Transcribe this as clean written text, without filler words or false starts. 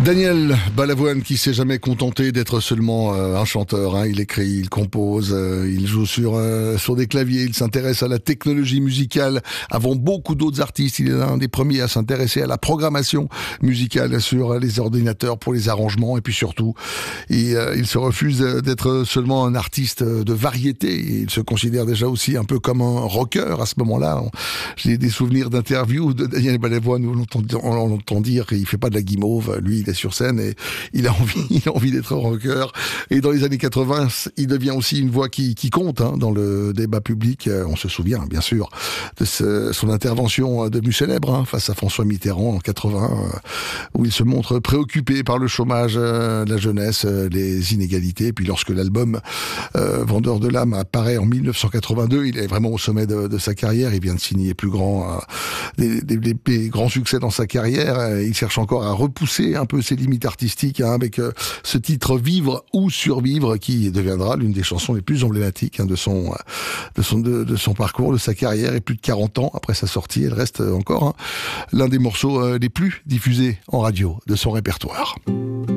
Daniel Balavoine qui s'est jamais contenté d'être seulement un chanteur, hein. Il écrit, il compose, il joue sur des claviers, il s'intéresse à la technologie musicale avant beaucoup d'autres artistes. Il est l'un des premiers à s'intéresser à la programmation musicale sur les ordinateurs pour les arrangements, et puis surtout il se refuse d'être seulement un artiste de variété. Il se considère déjà aussi un peu comme un rocker à ce moment-là. J'ai des souvenirs d'interviews de Daniel Balavoine où on entend dire qu'il fait pas de la guimauve, lui il est sur scène et il a envie d'être rocker. Et dans les années 80, il devient aussi une voix qui compte, hein, dans le débat public. On se souvient, bien sûr, de son intervention devenue célèbre, hein, face à François Mitterrand en 80, où il se montre préoccupé par le chômage, la jeunesse, les inégalités. Et puis lorsque l'album Vendeur de l'âme apparaît en 1982, il est vraiment au sommet de sa carrière. Il vient de signer des grands succès dans sa carrière. Il cherche encore à repousser un peu ses limites artistiques, hein, avec ce titre Vivre ou Survivre qui deviendra l'une des chansons les plus emblématiques, hein, de son parcours, de sa carrière. Et plus de 40 ans après sa sortie, elle reste encore, hein, l'un des morceaux les plus diffusés en radio de son répertoire.